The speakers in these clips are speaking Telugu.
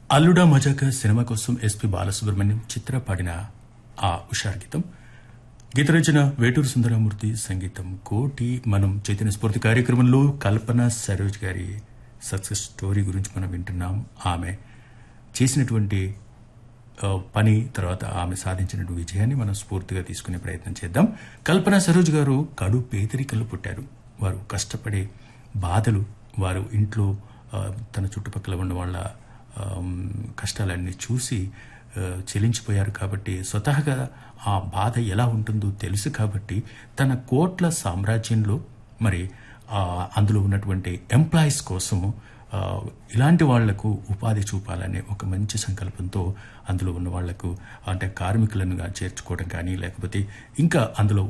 అల్లుడా మజాక సినిమా కోసం ఎస్పి బాలసుబ్రహ్మణ్యం చిత్ర పాడిన ఆ ఉషార్ గీతం. గీతరచన వేటూరు సుందరమూర్తి, సంగీతం కోటి. మనం చైతన్య స్ఫూర్తి కార్యక్రమంలో కల్పన సరోజ్ గారి సక్సెస్ స్టోరీ గురించి మనం వింటున్నాం. ఆమె చేసినటువంటి పని, తర్వాత ఆమె సాధించినటువంటి విజయాన్ని మనం స్ఫూర్తిగా తీసుకునే ప్రయత్నం చేద్దాం. కల్పన సరోజ్ గారు కడు పేదరికంలో పుట్టారు. వారు కష్టపడే బాధలు, వారు ఇంట్లో తన చుట్టుపక్కల ఉన్న వాళ్ళ కష్టాలన్నీ చూసి చెలించిపోయారు. కాబట్టి స్వతహాగా ఆ బాధ ఎలా ఉంటుందో తెలుసు. కాబట్టి తన కోట్ల సామ్రాజ్యంలో మరి అందులో ఉన్నటువంటి ఎంప్లాయీస్ కోసము ఇలాంటి వాళ్లకు ఉపాధి చూపాలనే ఒక మంచి సంకల్పంతో అందులో ఉన్న వాళ్లకు, అంటే కార్మికులను చేర్చుకోవడం కానీ, లేకపోతే ఇంకా అందులో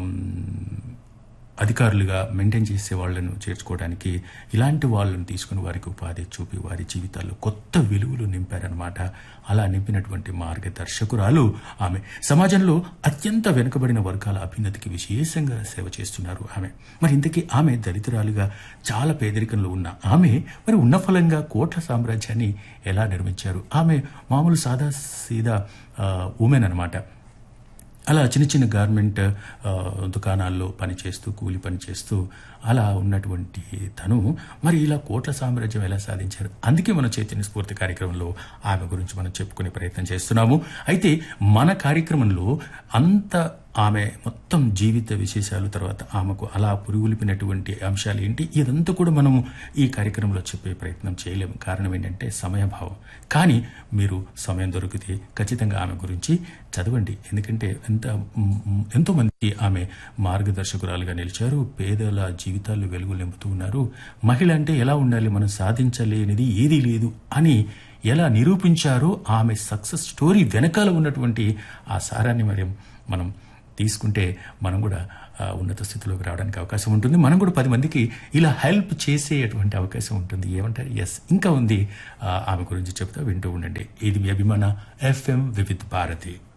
అధికారులుగా మెయింటైన్ చేసే వాళ్లను చేర్చుకోవడానికి ఇలాంటి వాళ్ళను తీసుకుని వారికి ఉపాధి చూపి వారి జీవితాల్లో కొత్త విలువలు నింపారనమాట. అలా నింపినటువంటి మార్గదర్శకురాలు ఆమె. సమాజంలో అత్యంత వెనుకబడిన వర్గాల అభ్యున్నతికి విశేషంగా సేవ చేస్తున్నారు ఆమె. మరి ఇంతకీ ఆమె దళితురాలిగా చాలా పేదరికంలో ఉన్న ఆమె మరి ఉన్న ఫలంగా కోట్ల సామ్రాజ్యాన్ని ఎలా నిర్మించారు? ఆమె మామూలు సాదా సీదా ఉమెన్ అనమాట. అలా చిన్న చిన్న గార్మెంట్ దుకాణాల్లో పనిచేస్తూ, కూలి పనిచేస్తూ అలా ఉన్నటువంటి తను మరి ఇలా కోట్ల సామ్రాజ్యం ఎలా సాధించారు? అందుకే మన చైతన్య స్ఫూర్తి కార్యక్రమంలో ఆమె గురించి మనం చెప్పుకునే ప్రయత్నం చేస్తున్నాము. అయితే మన కార్యక్రమంలో అంత ఆమె మొత్తం జీవిత విశేషాలు, తర్వాత ఆమెకు అలా పురుగులిపినటువంటి అంశాలు ఏంటి, ఇదంతా కూడా మనము ఈ కార్యక్రమంలో చెప్పే ప్రయత్నం చేయలేము. కారణం ఏంటంటే సమయభావం. కానీ మీరు సమయం దొరికితే ఖచ్చితంగా ఆమె గురించి చదవండి. ఎందుకంటే ఎంతో మంది ఆమె మార్గదర్శకురాలుగా నిలిచారు. పేదల జీవితాల్లో వెలుగు నింపుతూ ఉన్నారు. మహిళ అంటే ఎలా ఉండాలి, మనం సాధించలేనిది ఏదీ లేదు అని ఎలా నిరూపించారో ఆమె సక్సెస్ స్టోరీ వెనకాల ఉన్నటువంటి ఆ సారాన్ని మరి మనం తీసుకుంటే మనం కూడా ఉన్నత స్థితిలోకి రావడానికి అవకాశం ఉంటుంది. మనం కూడా 10 మందికి ఇలా హెల్ప్ చేసేటువంటి అవకాశం ఉంటుంది. ఏమంటారు? ఎస్, ఇంకా ఉంది. ఆమె గురించి చెప్తా, వింటూ ఉండండి. ఇది మీ అభిమాన FM వివిధ భారతి.